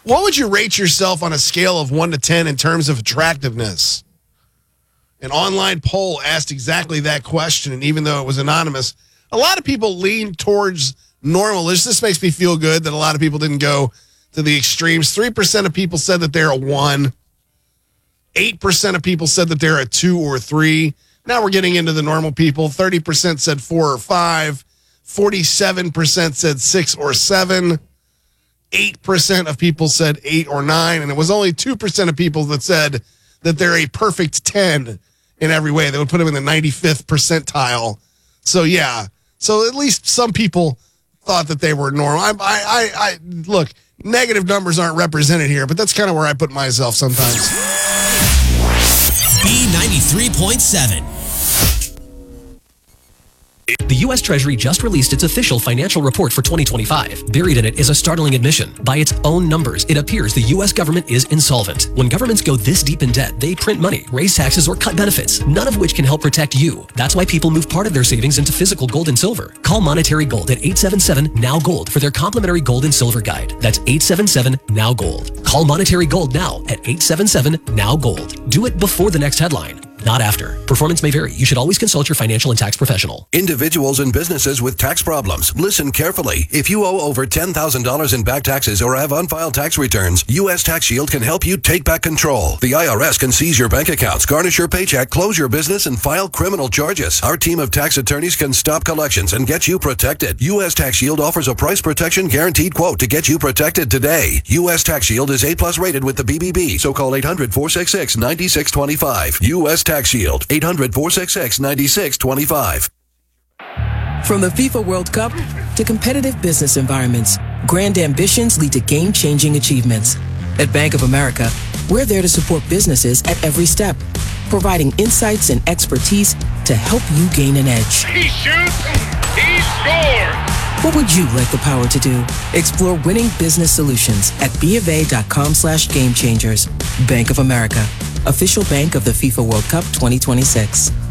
What would you rate yourself on a scale of 1 to 10 in terms of attractiveness? An online poll asked exactly that question, and even though it was anonymous, a lot of people leaned towards normal. This makes me feel good that a lot of people didn't go to the extremes. 3% of people said that they're a 1. 8% of people said that they're a 2 or 3. Now we're getting into the normal people. 30% said 4 or 5. 47% said 6 or 7. 8% of people said 8 or 9. And it was only 2% of people that said that they're a perfect 10 in every way. They would put them in the 95th percentile. So, yeah. So at least some people thought that they were normal. I look, negative numbers aren't represented here, but that's kind of where I put myself sometimes. B93.7. The U.S. Treasury just released its official financial report for 2025. Buried in it is a startling admission. By its own numbers, it appears the U.S. government is insolvent. When governments go this deep in debt, they print money, raise taxes, or cut benefits, none of which can help protect you. That's why people move part of their savings into physical gold and silver. Call Monetary Gold at 877-NOW-GOLD for their complimentary gold and silver guide. That's 877-NOW-GOLD. Call Monetary Gold now at 877-NOW-GOLD. Do it before the next headline, not after. Performance may vary. You should always consult your financial and tax professional. Individuals and businesses with tax problems, listen carefully. If you owe over $10,000 in back taxes or have unfiled tax returns, U.S. Tax Shield can help you take back control. The IRS can seize your bank accounts, garnish your paycheck, close your business, and file criminal charges. Our team of tax attorneys can stop collections and get you protected. U.S. Tax Shield offers a price protection guaranteed quote to get you protected today. U.S. Tax Shield is A+ rated with the BBB, so call 800-466-9625. U.S. Tax Shield, 800-466-9625. From the FIFA World Cup to competitive business environments, grand ambitions lead to game-changing achievements. At Bank of America, we're there to support businesses at every step, providing insights and expertise to help you gain an edge. He shoots, he scores! What would you like the power to do? Explore winning business solutions at BofA.com/gamechangers. Bank of America, official bank of the FIFA World Cup 2026.